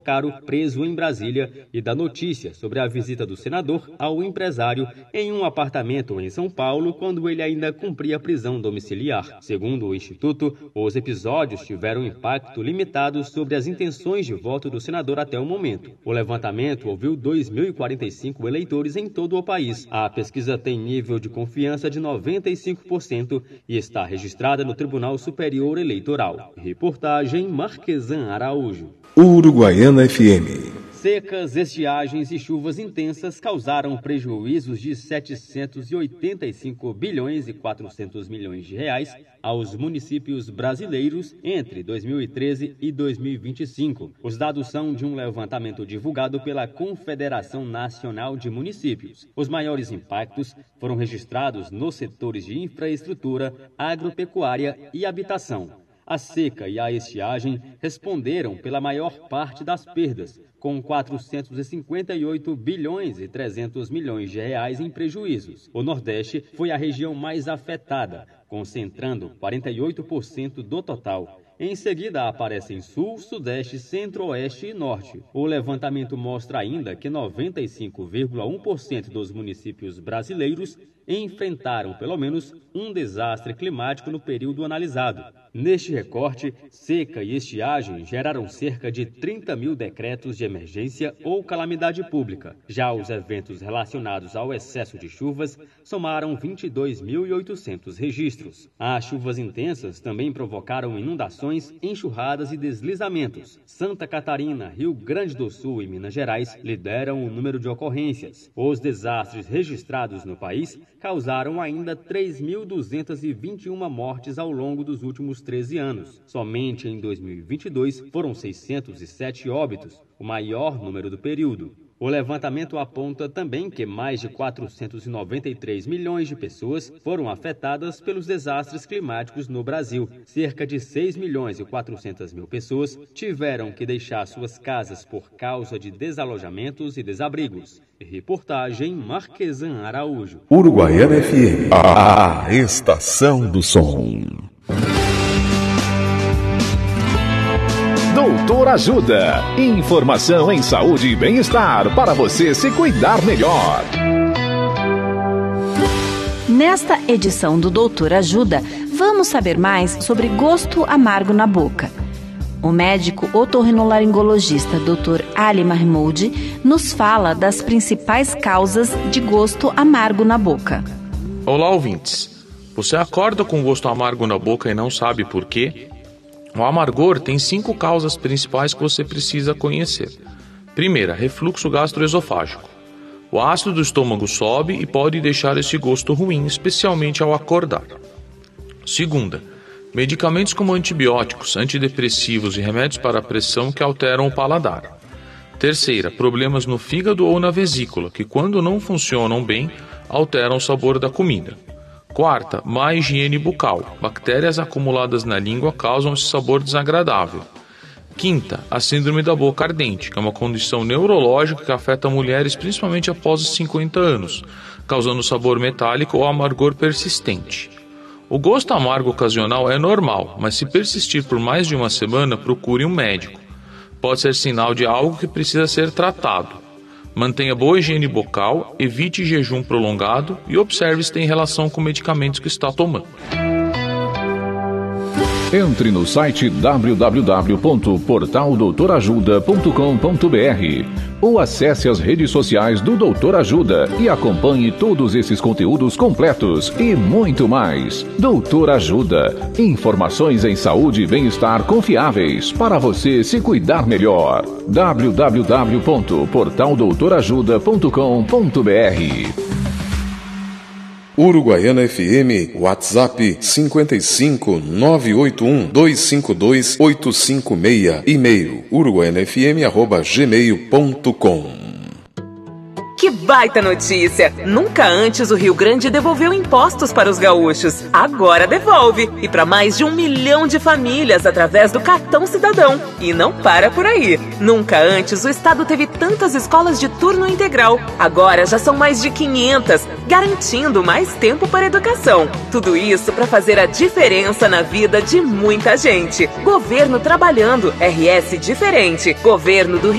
Caro preso em Brasília e da notícia sobre a visita do senador ao empresário em um apartamento em São Paulo quando ele ainda cumpria prisão domiciliar. Segundo o Instituto, os episódios tiveram impacto limitado sobre as intenções de voto do senador até o momento. O levantamento ouviu 2.045 eleitores em todo o país. A pesquisa tem nível de confiança de 95% e está registrada no Tribunal Superior Eleitoral. Reportagem Marquesan Araújo. Uruguaiana FM. Secas, estiagens e chuvas intensas causaram prejuízos de 785 bilhões e 400 milhões de reais aos municípios brasileiros entre 2013 e 2025. Os dados são de um levantamento divulgado pela Confederação Nacional de Municípios. Os maiores impactos foram registrados nos setores de infraestrutura, agropecuária e habitação. A seca e a estiagem responderam pela maior parte das perdas, com 458 bilhões e 300 milhões de reais em prejuízos. O Nordeste foi a região mais afetada, concentrando 48% do total. Em seguida aparecem Sul, Sudeste, Centro-Oeste e Norte. O levantamento mostra ainda que 95,1% dos municípios brasileiros enfrentaram pelo menos um desastre climático no período analisado. Neste recorte, seca e estiagem geraram cerca de 30 mil decretos de emergência ou calamidade pública. Já os eventos relacionados ao excesso de chuvas somaram 22.800 registros. As chuvas intensas também provocaram inundações, enxurradas e deslizamentos. Santa Catarina, Rio Grande do Sul e Minas Gerais lideram o número de ocorrências. Os desastres registrados no país causaram ainda 3.221 mortes ao longo dos últimos 13 anos. Somente em 2022 foram 607 óbitos, o maior número do período. O levantamento aponta também que mais de 493 milhões de pessoas foram afetadas pelos desastres climáticos no Brasil. Cerca de 6 milhões e 400 mil pessoas tiveram que deixar suas casas por causa de desalojamentos e desabrigos. Reportagem Marquesan Araújo. Uruguaiana FM, a estação do som. Doutor Ajuda. Informação em saúde e bem-estar para você se cuidar melhor. Nesta edição do Doutor Ajuda, vamos saber mais sobre gosto amargo na boca. O médico otorrinolaringologista Dr. Ali Mahmoud nos fala das principais causas de gosto amargo na boca. Olá, ouvintes. Você acorda com gosto amargo na boca e não sabe por quê? O amargor tem 5 causas principais que você precisa conhecer. Primeira, refluxo gastroesofágico. O ácido do estômago sobe e pode deixar esse gosto ruim, especialmente ao acordar. Segunda, medicamentos como antibióticos, antidepressivos e remédios para a pressão que alteram o paladar. Terceira, problemas no fígado ou na vesícula, que quando não funcionam bem, alteram o sabor da comida. Quarta, má higiene bucal. Bactérias acumuladas na língua causam esse sabor desagradável. Quinta, a síndrome da boca ardente, que é uma condição neurológica que afeta mulheres principalmente após os 50 anos, causando sabor metálico ou amargor persistente. O gosto amargo ocasional é normal, mas se persistir por mais de uma semana, procure um médico. Pode ser sinal de algo que precisa ser tratado. Mantenha boa higiene bucal, evite jejum prolongado e observe se tem relação com medicamentos que está tomando. Entre no site www.portaldoutorajuda.com.br ou acesse as redes sociais do Doutor Ajuda e acompanhe todos esses conteúdos completos e muito mais. Doutor Ajuda. Informações em saúde e bem-estar confiáveis para você se cuidar melhor. www.portaldoutorajuda.com.br. Uruguaiana FM, WhatsApp 55 981 252 856, e-mail uruguaianafm@gmail.com. Que baita notícia! Nunca antes o Rio Grande devolveu impostos para os gaúchos. Agora devolve! E para mais de 1 milhão de famílias através do Cartão Cidadão. E não para por aí. Nunca antes o estado teve tantas escolas de turno integral. Agora já são mais de 500, garantindo mais tempo para a educação. Tudo isso para fazer a diferença na vida de muita gente. Governo trabalhando. RS diferente. Governo do Rio